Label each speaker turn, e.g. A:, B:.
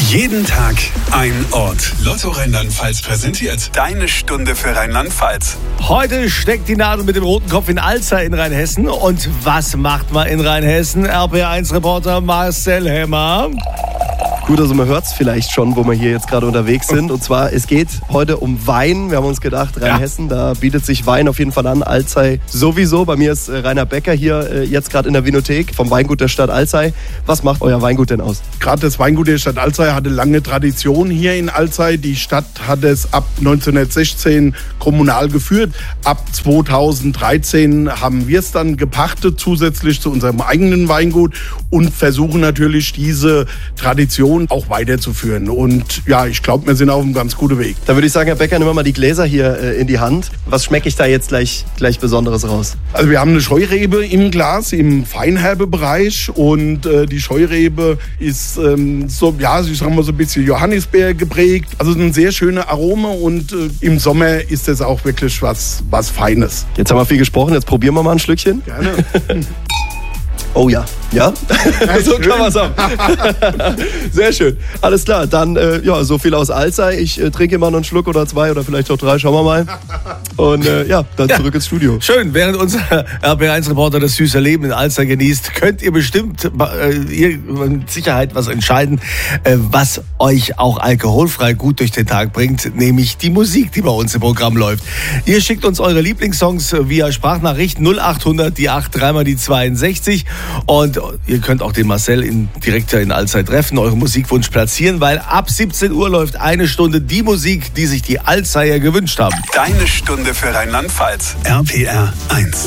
A: Jeden Tag ein Ort. Lotto Rheinland-Pfalz präsentiert deine Stunde für Rheinland-Pfalz.
B: Heute steckt die Nadel mit dem roten Kopf in Alzey in Rheinhessen. Und was macht man in Rheinhessen? RPR1-Reporter Marcel Hemmer.
C: Gut, also man hört es vielleicht schon, wo wir hier jetzt gerade unterwegs sind. Und zwar, es geht heute um Wein. Wir haben uns gedacht, Rheinhessen, da bietet sich Wein auf jeden Fall an. Alzey sowieso. Bei mir ist Rainer Becker hier jetzt gerade in der Vinothek vom Weingut der Stadt Alzey. Was macht euer Weingut denn aus?
D: Gerade das Weingut der Stadt Alzey hatte lange Tradition hier in Alzey. Die Stadt hat es ab 1916 kommunal geführt. Ab 2013 haben wir es dann gepachtet, zusätzlich zu unserem eigenen Weingut, und versuchen natürlich diese Tradition auch weiterzuführen. Und ja, ich glaube, wir sind auf einem ganz guten Weg.
C: Da würde ich sagen, Herr Becker, nimm mal die Gläser hier in die Hand. Was schmecke ich da jetzt gleich Besonderes raus?
D: Also wir haben eine Scheurebe im Glas, im Feinherbebereich, und die Scheurebe ist so ein bisschen Johannisbeer geprägt. Also ein sehr schöne Aroma, und im Sommer ist das auch wirklich was Feines.
C: Jetzt haben wir viel gesprochen, jetzt probieren wir mal ein Schlückchen.
D: Gerne.
C: Oh ja, ja? So kann man es haben. Sehr schön. Alles klar, dann so viel aus Alzey. Ich trinke mal noch einen Schluck oder zwei oder vielleicht auch drei, schauen wir mal. Und dann zurück ins Studio.
B: Schön, während unser RPR1-Reporter das süße Leben in Alzey genießt, könnt ihr bestimmt mit Sicherheit was entscheiden, was euch auch alkoholfrei gut durch den Tag bringt, nämlich die Musik, die bei uns im Programm läuft. Ihr schickt uns eure Lieblingssongs via Sprachnachricht 0800 die 8 3 mal die 62. Und ihr könnt auch den Marcel direkt in Alzey treffen, euren Musikwunsch platzieren, weil ab 17 Uhr läuft eine Stunde die Musik, die sich die Alzeyer gewünscht haben.
A: Deine Stunde für Rheinland-Pfalz. RPR 1.